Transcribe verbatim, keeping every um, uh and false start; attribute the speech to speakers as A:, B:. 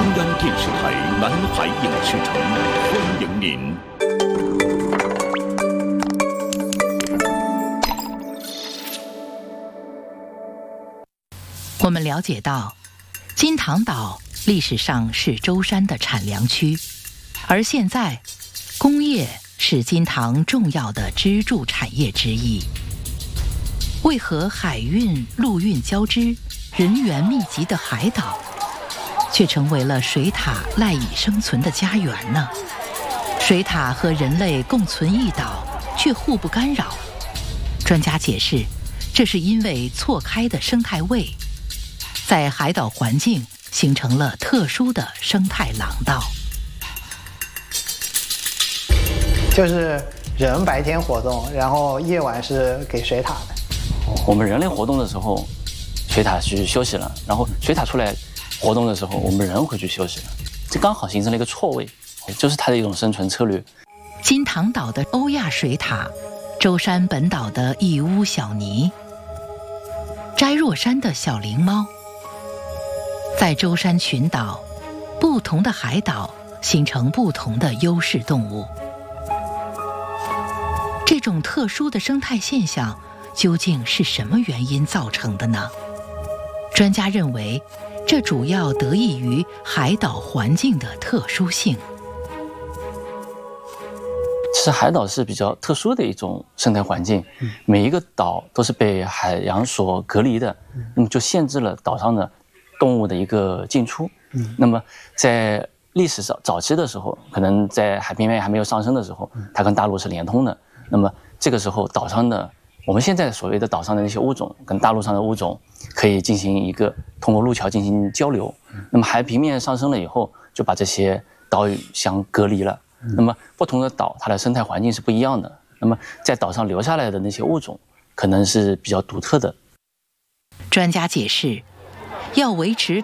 A: 中央电视台南海影视城欢迎您。
B: 我们了解到，金堂岛历史上是舟山的产粮区，而现在，工业是金堂重要的支柱产业之一。为何海运、陆运交织、人员密集的海岛，却成为了水獭赖以生存的家园呢？水獭和人类共存一岛，却互不干扰。专家解释，这是因为错开的生态位，在海岛环境形成了特殊的生态廊道。
C: 就是人白天活动，然后夜晚是给水獭的。
D: 我们人类活动的时候，水獭去休息了，然后水獭出来活动的时候，我们人回去休息了，这刚好形成了一个错位，就是它的一种生存策略。
B: 金堂岛的欧亚水獭，舟山本岛的义乌小鲵，摘若山的小灵猫，在舟山群岛，不同的海岛形成不同的优势动物。这种特殊的生态现象究竟是什么原因造成的呢？专家认为，这主要得益于海岛环境的特殊性。
D: 其实海岛是比较特殊的一种生态环境，每一个岛都是被海洋所隔离的，那么就限制了岛上的动物的一个进出。那么在历史上早期的时候，可能在海平面还没有上升的时候，它跟大陆是连通的。那么这个时候，岛上的我们现在所谓的岛上的那些物种，跟大陆上的物种可以进行一个通过路桥进行交流。那么海平面上升了以后，就把这些岛屿相隔离了。那么不同的岛，它的生态环境是不一样的。那么在岛上留下来的那些物种，可能是比较独特的。
B: 专家解释，要维持